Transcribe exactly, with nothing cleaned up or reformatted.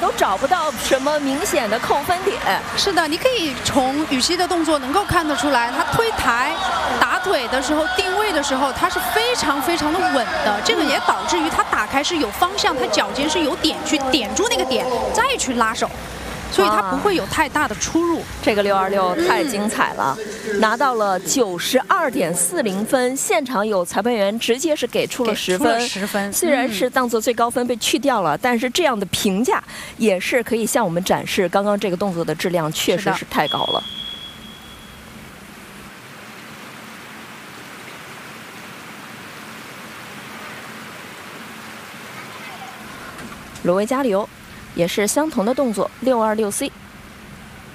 都找不到什么明显的扣分点。 是的，你可以从羽西的动作能够看得出来，他推台、打腿的时候、定位的时候，他是非常非常的稳的。这个也导致于他打开是有方向，他脚尖是有点去点住那个点，再去拉手。 所以它不会有太大的出入。 这个六二六太精彩了，嗯、拿到了九十二点四零分。现场有裁判员直接是给出了十分， 十分。 虽然是当做最高分被去掉了，嗯、但是这样的评价也是可以向我们展示刚刚这个动作的质量确实是太高了。鲁维加里欧。 也是相同的动作，六二六 C。